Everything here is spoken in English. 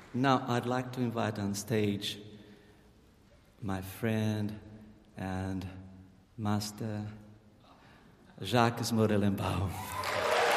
Now, I'd like to invite on stage my friend and master, Jacques Morelenbaum.